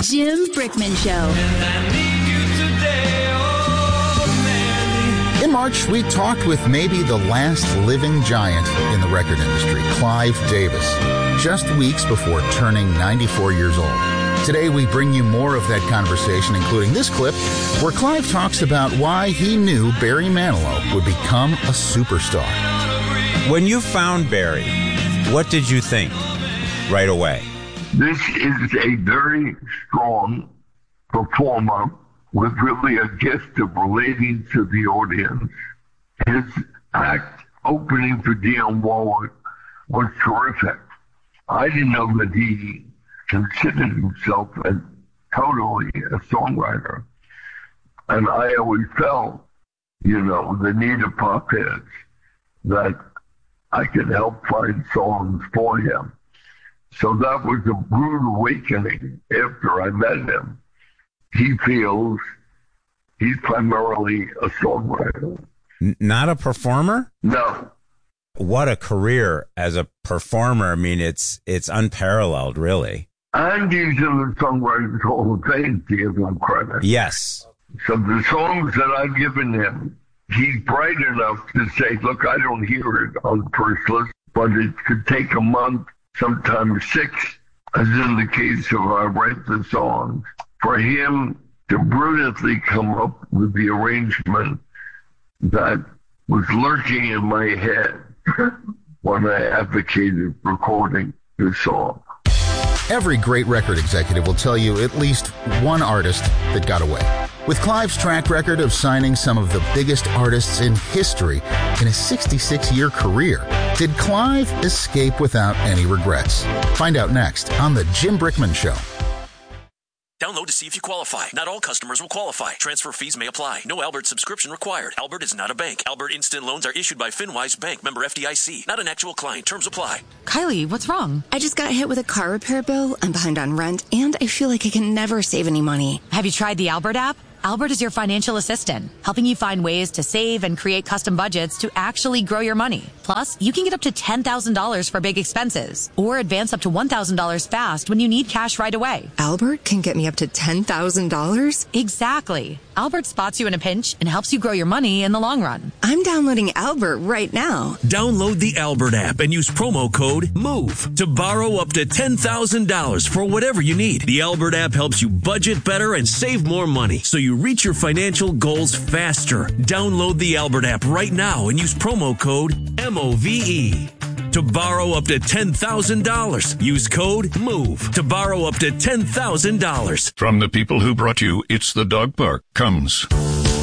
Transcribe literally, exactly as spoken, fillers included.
Jim Brickman Show. In March, we talked with maybe the last living giant in the record industry, Clive Davis, just weeks before turning ninety-four years old. Today, we bring you more of that conversation, including this clip where Clive talks about why he knew Barry Manilow would become a superstar. When you found Barry, what did you think right away? This is a very strong performer with really a gift of relating to the audience. His act opening for Dionne Warwick was terrific. I didn't know that he considered himself as totally a songwriter. And I always felt, you know, the need of pop hits, that I could help find songs for him. So that was a rude awakening after I met him. He feels he's primarily a songwriter. N- not a performer? No. What a career as a performer. I mean, it's it's unparalleled, really. And he's in the Songwriters Hall of Fame, to give him credit. Yes. So the songs that I've given him, he's bright enough to say, look, I don't hear it on the first list, but it could take a month, sometimes six, as in the case of I Write the Songs, for him to brilliantly come up with the arrangement that was lurking in my head when I advocated recording the song. Every great record executive will tell you at least one artist that got away. With Clive's track record of signing some of the biggest artists in history in a sixty-six-year career, did Clive escape without any regrets? Find out next on The Jim Brickman Show. Download to see if you qualify. Not all customers will qualify. Transfer fees may apply. No Albert subscription required. Albert is not a bank. Albert Instant Loans are issued by FinWise Bank, member F D I C. Not an actual client. Terms apply. Kylie, what's wrong? I just got hit with a car repair bill. I'm behind on rent, and I feel like I can never save any money. Have you tried the Albert app? Albert is your financial assistant, helping you find ways to save and create custom budgets to actually grow your money. Plus, you can get up to ten thousand dollars for big expenses or advance up to one thousand dollars fast when you need cash right away. Albert can get me up to ten thousand dollars? Exactly. Albert spots you in a pinch and helps you grow your money in the long run. I'm downloading Albert right now. Download the Albert app and use promo code MOVE to borrow up to ten thousand dollars for whatever you need. The Albert app helps you budget better and save more money so you reach your financial goals faster. Download the Albert app right now and use promo code M O V E to borrow up to ten thousand dollars. Use code MOVE to borrow up to ten thousand dollars. From the people who brought you It's the Dog Park comes